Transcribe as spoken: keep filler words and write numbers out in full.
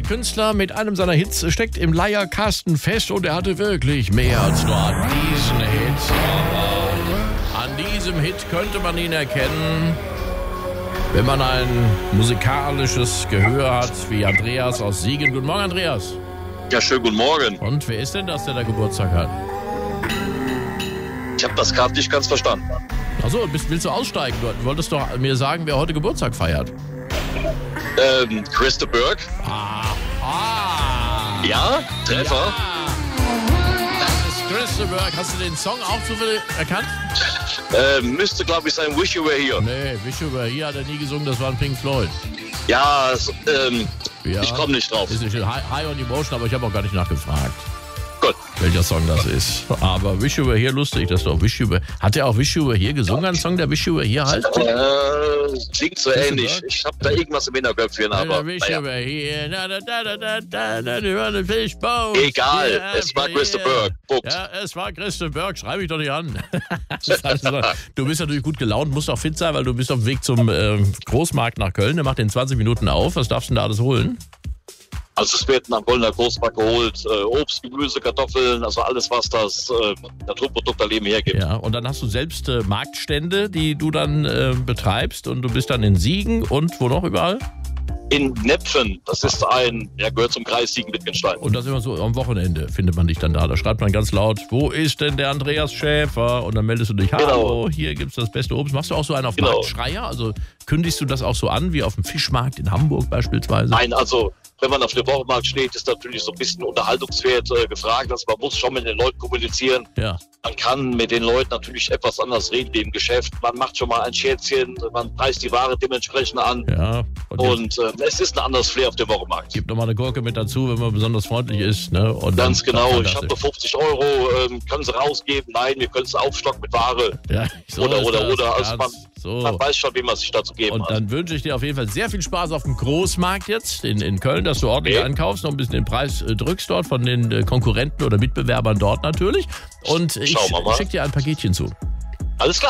Künstler mit einem seiner Hits steckt im Leierkasten fest und er hatte wirklich mehr als nur diesen Hit. An diesem Hit könnte man ihn erkennen, wenn man ein musikalisches Gehör hat, wie Andreas aus Siegen. Guten Morgen, Andreas. Ja, schönen guten Morgen. Und wer ist denn das, der da Geburtstag hat? Ich habe das gerade nicht ganz verstanden. Achso, willst du aussteigen? Du wolltest doch mir sagen, wer heute Geburtstag feiert. Ähm, Chris de Burgh. Ah, ah. Ja, Treffer. Ja. Das ist Chris de Burgh. Hast du den Song auch zufällig erkannt? Ähm, müsste, glaube ich, sein Wish You Were Here. Nee, Wish You Were Here hat er nie gesungen, das war ein Pink Floyd. Ja, es, ähm, Ja. ich komme nicht drauf. Ist nicht High, High on Emotion, aber ich habe auch gar nicht nachgefragt, Gut. welcher Song das ist. Aber Wish You Were Here, lustig, das ist doch Wish You Were. Hat er auch Wish You Were Here gesungen, ein Song, der Wish You Were Here halt? Äh, klingt so Chris de ähnlich. Burgh? Ich habe da irgendwas im Hinterköpfchen, aber Wish naja. You Were Here, na, da, da, da, da, da, da, da, da, Fishbones. Egal, Yeah, es war Chris de Burgh. Punkt. Ja, es war Chris de Burgh, schreibe ich doch nicht an. Also, du bist natürlich gut gelaunt, musst auch fit sein, weil du bist auf dem Weg zum äh, Großmarkt nach Köln. Der macht in zwanzig Minuten auf. Was darfst du denn da alles holen? Also es wird nach Kölner Großmarkt geholt, äh, Obst, Gemüse, Kartoffeln, also alles, was das äh, Naturprodukterleben hergibt. Ja, und dann hast du selbst äh, Marktstände, die du dann äh, betreibst und du bist dann in Siegen und wo noch überall? In Nepfen, das ist ein, ja, gehört zum Kreis Siegen-Wittgenstein. Und das immer so am Wochenende findet man dich dann da. Da schreibt man ganz laut, wo ist denn der Andreas Schäfer? Und dann meldest du dich, hallo, Genau. hier gibt's das beste Obst. Machst du auch so einen auf Genau. Marktschreier? Also kündigst du das auch so an, wie auf dem Fischmarkt in Hamburg beispielsweise? Nein, also wenn man auf dem Wochenmarkt steht, ist natürlich so ein bisschen Unterhaltungswert äh, gefragt. Also man muss schon mit den Leuten kommunizieren. Ja. Man kann mit den Leuten natürlich etwas anders reden wie im Geschäft. Man macht schon mal ein Scherzchen, man preist die Ware dementsprechend an. Ja. Und, Und äh, es ist ein anderes Flair auf dem Wochenmarkt. gibt nochmal eine Gurke mit dazu, wenn man besonders freundlich ist. Ne? Und Ganz dann, genau. dann Ich habe nur fünfzig Euro. Ähm, können Sie rausgeben? Nein, wir können es aufstocken mit Ware. Ja, so oder, ist oder, das. oder. Also Ganz man, so. man weiß schon, wie man sich dazu geben Und hat. dann wünsche ich dir auf jeden Fall sehr viel Spaß auf dem Großmarkt jetzt in, in Köln, dass du ordentlich Okay. einkaufst, noch ein bisschen den Preis äh, drückst dort von den äh, Konkurrenten oder Mitbewerbern dort natürlich. Und ich Schauen wir mal. schicke dir ein Paketchen zu. Alles klar.